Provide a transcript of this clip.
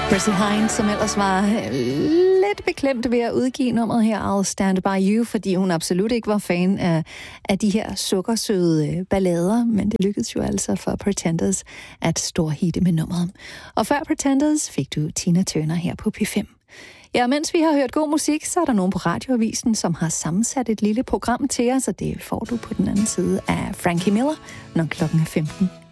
Chrissy Hynde, som ellers var lidt beklemt ved at udgive nummeret her, I'll Stand By You, fordi hun absolut ikke var fan af de her sukkersøde ballader, men det lykkedes jo altså for Pretenders at storhitte med nummeret. Og før Pretenders fik du Tina Turner her på P5. Ja, mens vi har hørt god musik, så er der nogen på Radioavisen, som har sammensat et lille program til os, og det får du på den anden side af Frankie Miller, når klokken er 15.